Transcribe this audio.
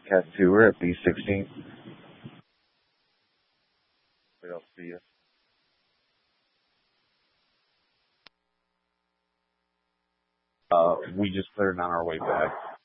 Cat 2, we're at B16. I'll see you. We just cleared on our way back.